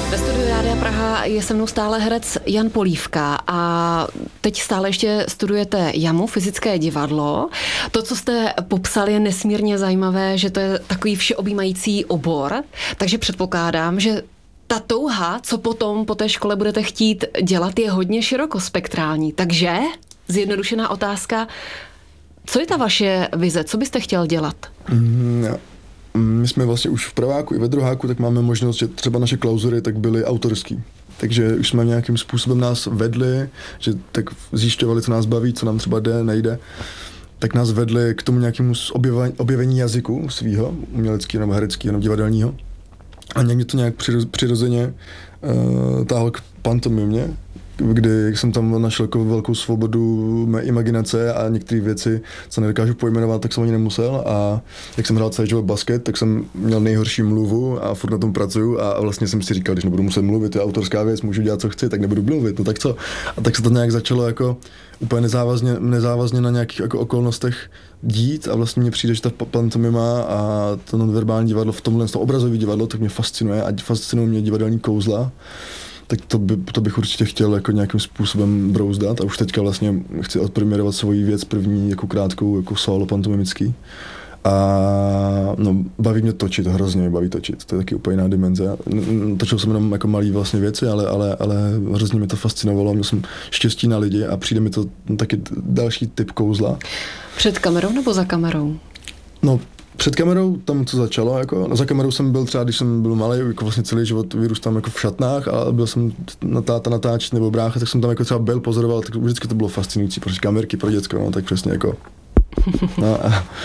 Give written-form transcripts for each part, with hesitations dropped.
Ve studiu Rádia Praha je se mnou stále herec Jan Polívka a teď stále ještě studujete JAMU, fyzické divadlo. To, co jste popsal, je nesmírně zajímavé, že to je takový všeobjímající obor, takže předpokládám, že ta touha, co potom po té škole budete chtít dělat, je hodně širokospektrální. Takže zjednodušená otázka, co je ta vaše vize, co byste chtěl dělat? My jsme vlastně už v prváku i ve druháku, tak máme možnost, že třeba naše klauzury tak byly autorský. Takže už jsme nějakým způsobem nás vedli, že tak zjišťovali, co nás baví, co nám třeba jde, nejde. Tak nás vedli k tomu nějakému objevení jazyku svýho, uměleckého nebo hereckého nebo divadelního. A někdy to nějak přirozeně táhlo k pantomimě, kdy jsem tam našel jako velkou svobodu mé imaginace a některé věci, co nedokážu pojmenovat, tak jsem ani nemusel. A jak jsem hrál celý život basket, tak jsem měl nejhorší mluvu a furt na tom pracuju a vlastně jsem si říkal, když nebudu muset mluvit, to je autorská věc, můžu dělat, co chci, tak nebudu mluvit, no tak co? A tak se to nějak začalo jako úplně nezávazně na nějakých jako okolnostech dít a vlastně mně přijde, že ta pantomima a to nonverbální divadlo v tomhle, to obrazové divadlo, tak mě fascinuje a fascinují mě divadelní kouzla. Tak to bych určitě chtěl jako nějakým způsobem brouzdat a už teďka vlastně chci odpremierovat svoji věc první jako krátkou jako solo pantomimický. A no, baví mě točit, hrozně mě baví točit, to je taky úplně jiná dimenze. Točil jsem jenom jako malý vlastně věci, ale hrozně mě to fascinovalo, měl jsem štěstí na lidi a přijde mi to taky další typ kouzla. Před kamerou nebo za kamerou? No, před kamerou tam co začalo, jako, no za kamerou jsem byl třeba, když jsem byl malý, jako vlastně celý život vyrůstám jako v šatnách a byl jsem na táta natáčet nebo brácha, tak jsem tam jako třeba byl, pozoroval, tak vždycky to bylo fascinující, protože kamerky pro děcko, no tak přesně jako. No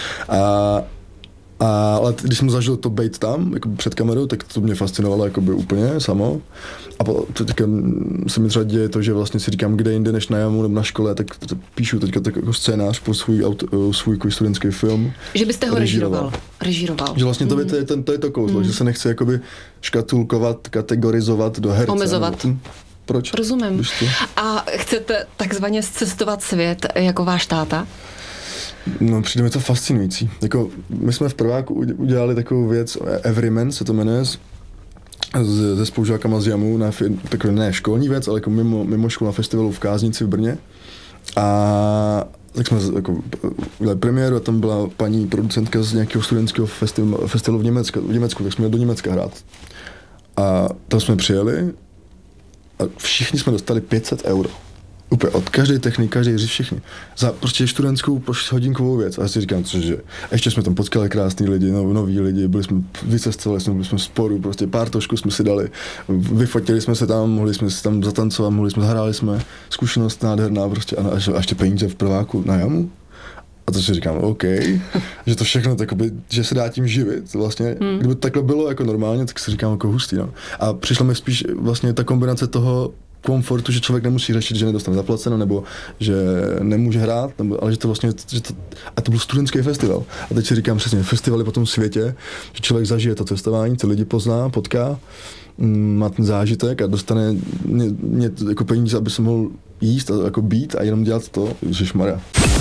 ale když jsem zažil to bejt tam, jako před kamerou, tak to mě fascinovalo jako by úplně samo. A teďka se mi třeba děje to, že vlastně si říkám, kde jinde než na JAMU nebo na škole, tak píšu teďka tak jako scénář pro svůj studentský film. Že byste ho režíroval. Že vlastně to je to kouzlo, že se nechce jakoby škatulkovat, kategorizovat do herce. Omezovat. Proč? Rozumím. A chcete takzvaně zcestovat svět jako váš táta? No, přijde mi to fascinující. Jako, my jsme v prváku udělali takovou věc, Everyman se to jmenuje, se spolužákama z JAMU, takový ne školní věc, ale jako mimo školu na festivalu v Káznici v Brně. A tak jsme jako udělali premiéru a tam byla paní producentka z nějakého studentského festivalu v Německu, tak jsme jeli do Německa hrát. A tam jsme přijeli a všichni jsme dostali 500 €. Úplně od každé techniky, každý řiď, všichni. Za prostě studentskou hodinkovou věc. A já si říkám, cože. A ještě jsme tam potkali krásný lidi, noví lidi, vycestovali jsme, byli jsme sporu, prostě pár tošků jsme si dali, vyfotili jsme se tam, mohli jsme si tam zatancovat, zahráli jsme, zkušenost nádherná prostě a ještě peníze v prváku na JAMU. A to si říkám, OK, že to všechno takoby, že se dá tím živit vlastně. Kdyby takhle bylo jako normálně, tak si říkám jako hustý, no. A přišlo mi spíš vlastně ta kombinace toho komfortu, že člověk nemusí řešit, že nedostane zaplaceno, nebo že nemůže hrát, ale že to vlastně, a to byl studentský festival. A teď si říkám přesně, festivaly po tom světě, že člověk zažije to cestování, ty lidi pozná, potká, má ten zážitek a dostane jako peníze, aby se mohl jíst a jako být a jenom dělat to, ježišmarja.